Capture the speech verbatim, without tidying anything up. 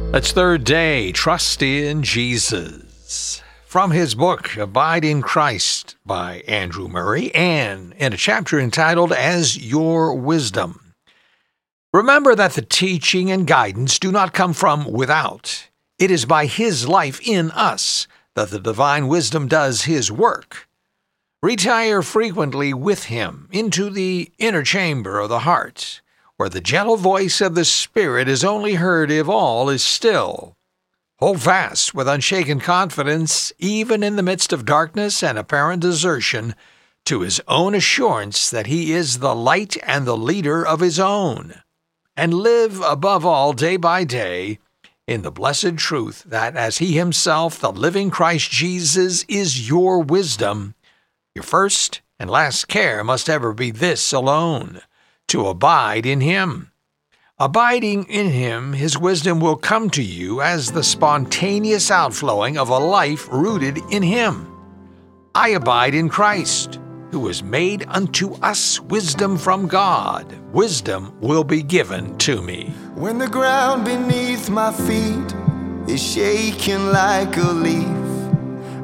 That's third day, Trust in Jesus. From his book, Abide in Christ by Andrew Murray, and in a chapter entitled As Your Wisdom. Remember that the teaching and guidance do not come from without. It is by his life in us that the divine wisdom does his work. Retire frequently with him into the inner chamber of the heart, where the gentle voice of the Spirit is only heard if all is still. Hold fast with unshaken confidence, even in the midst of darkness and apparent desertion, to his own assurance that he is the light and the leader of his own. And live above all day by day in the blessed truth that as he himself, the living Christ Jesus, is your wisdom, your first and last care must ever be this alone: to abide in him. Abiding in him, his wisdom will come to you as the spontaneous outflowing of a life rooted in him. I abide in Christ, who has made unto us wisdom from God. Wisdom will be given to me. When the ground beneath my feet is shaking like a leaf,